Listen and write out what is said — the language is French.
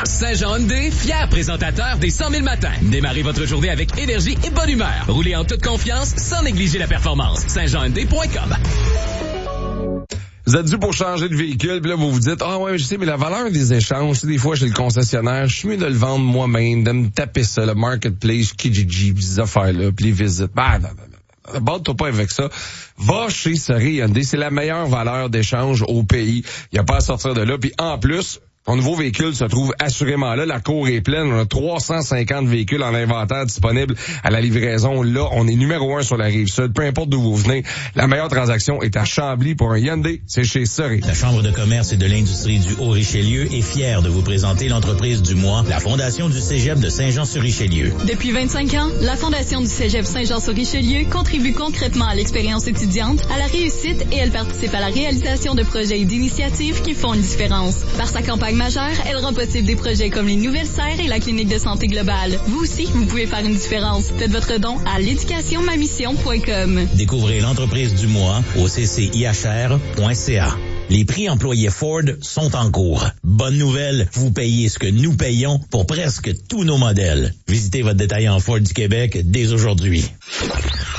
Saint-Jean Hyundai, fier présentateur des 100 000 matins. Démarrez votre journée avec énergie et bonne humeur. Roulez en toute confiance sans négliger la performance. saintjeanhyundai.com. Vous êtes dû pour changer de véhicule, puis là, vous vous dites, ah ouais, je sais, mais la valeur des échanges, des fois, chez le concessionnaire, je suis mieux de le vendre moi-même, de me taper ça, le marketplace, Kijiji, ces affaires-là, puis les visites. Bande-toi pas avec ça. Va chez Seri Hyundai. C'est la meilleure valeur d'échange au pays. Il n'y a pas à sortir de là. Puis en plus, ton nouveau véhicule se trouve assurément là. La cour est pleine. On a 350 véhicules en inventaire disponibles à la livraison. Là, on est numéro 1 sur la Rive-Sud. Peu importe d'où vous venez, la meilleure transaction est à Chambly pour un Hyundai. C'est chez Seri. La Chambre de commerce et de l'industrie du Haut-Richelieu est fière de vous présenter l'entreprise du mois, la Fondation du Cégep de Saint-Jean-sur-Richelieu. Depuis 25 ans, la Fondation du Cégep Saint-Jean-sur-Richelieu contribue concrètement à l'expérience étudiante, à la réussite et elle participe à la réalisation de projets et d'initiatives qui font une différence. Par sa campagne majeure, elle rend possible des projets comme les nouvelles serres et la clinique de santé globale. Vous aussi, vous pouvez faire une différence. Faites votre don à l'éducationmamission.com. Découvrez l'entreprise du mois au ccihr.ca. Les prix employés Ford sont en cours. Bonne nouvelle, vous payez ce que nous payons pour presque tous nos modèles. Visitez votre détaillant Ford du Québec dès aujourd'hui.